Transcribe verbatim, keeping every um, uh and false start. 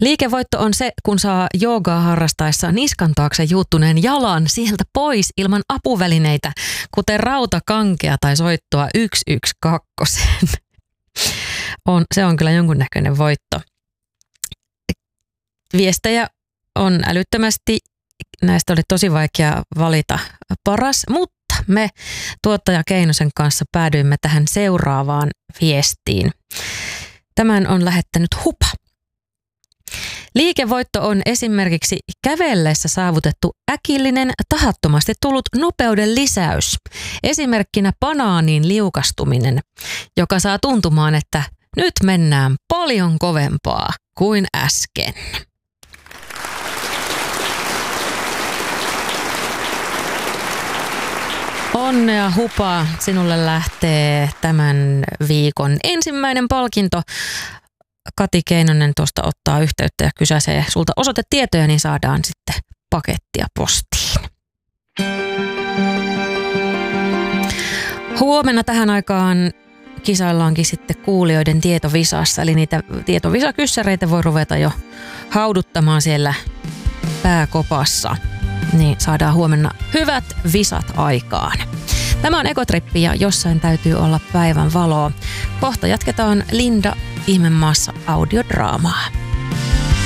Liikevoitto on se, kun saa joogaa harrastaessa niskan taakse juuttuneen jalan sieltä pois ilman apuvälineitä, kuten rautakankea tai soittoa yksi yksi kaksi. On, se on kyllä jonkunnäköinen voitto. Viestejä on älyttömästi. Näistä oli tosi vaikea valita paras, mutta me tuottaja Keinosen kanssa päädyimme tähän seuraavaan viestiin. Tämän on lähettänyt Hupa. Liikevoitto on esimerkiksi kävellessä saavutettu äkillinen, tahattomasti tullut nopeuden lisäys. Esimerkkinä banaaniin liukastuminen, joka saa tuntumaan, että nyt mennään paljon kovempaa kuin äsken. Onnea Hupa, sinulle lähtee tämän viikon ensimmäinen palkinto. Kati Keinonen tuosta ottaa yhteyttä ja kysäsee sulta osoitetietoja, niin saadaan sitten pakettia postiin. Huomenna tähän aikaan kisaillaankin sitten kuulijoiden tietovisassa, eli niitä tietovisakyssäreitä voi ruveta jo hauduttamaan siellä pääkopassa. Niin saadaan huomenna hyvät visat aikaan. Tämä on Ekotrippi ja jossain täytyy olla päivän valoa. Kohta jatketaan Linda Ihmemaassa audiodraamaa.